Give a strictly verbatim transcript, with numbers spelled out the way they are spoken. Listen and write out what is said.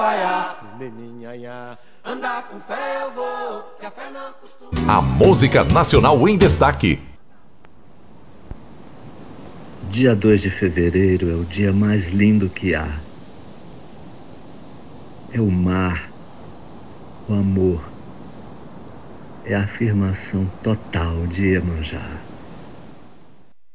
Andar com fé eu vou, que a fé não costuma. A música nacional em destaque. Dia dois de fevereiro é o dia mais lindo que há. É o mar, o amor, é a afirmação total de Iemanjá.